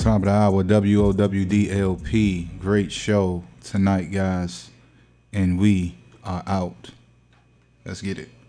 Top of the hour, WOWDLP. Great show tonight, guys. And we are out. Let's get it.